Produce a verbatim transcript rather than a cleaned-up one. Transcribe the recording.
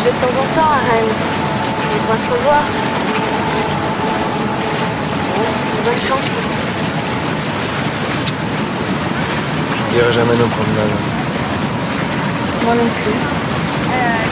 je vais de temps en temps à Rennes. On pourra se revoir. Bon, bonne chance pour tout. Je n'irai jamais nos promenades. Moi non plus. Euh,